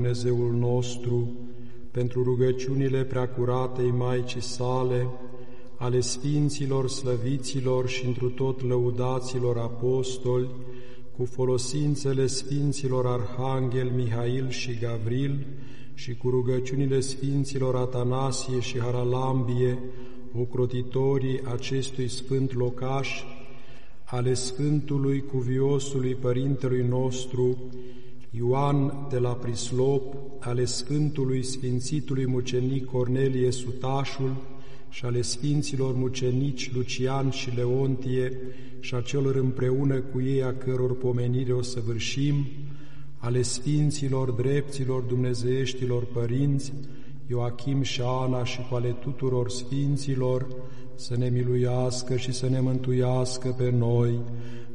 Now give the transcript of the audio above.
Dumnezeul nostru, pentru rugăciunile preacuratei Maicii sale, ale Sfinților, slăviților și întru tot lăudaților apostoli, cu folosințele Sfinților Arhanghel Mihail și Gavril și cu rugăciunile Sfinților Atanasie și Haralambie, ocrotitorii acestui sfânt locaș, ale Sfântului Cuviosului Părintelui nostru, Ioan de la Prislop, ale Sfântului Sfințitului Mucenic Cornelie Sutașul și ale Sfinților Mucenici Lucian și Leontie și a celor împreună cu ei a căror pomenire o săvârșim, ale Sfinților Drepților Dumnezeieștilor Părinți, Ioachim și Ana și cu ale tuturor Sfinților, să ne miluiască și să ne mântuiască pe noi,